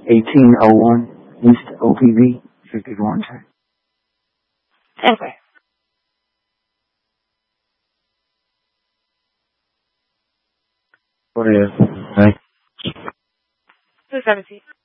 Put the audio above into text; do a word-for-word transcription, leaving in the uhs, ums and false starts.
eighteen oh one East O P B, fifty-one. Okay. What is it? Hey. two seventeen.